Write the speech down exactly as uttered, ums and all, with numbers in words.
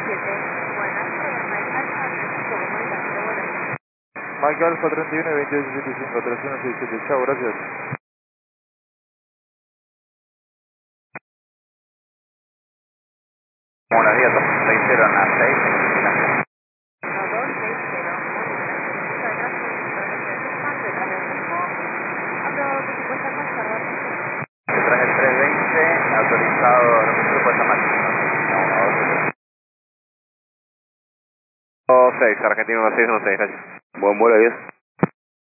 siete. Buenas, Mike Alfa, comunicando, buenas. Mike Alfa treinta y uno y veintiocho setenta y cinco, treinta y uno sesenta y siete, chao, gracias. Buenos días, dos seis cero a seis. No, dos seis cero. Muchas gracias por la información detrás del grupo. Hablo, por supuesto, con Carlos. Detrás del trescientos veinte, autorizado registro puesta máxima. dos seis, Argentino uno seis uno seis, gracias. Buen vuelo, adiós.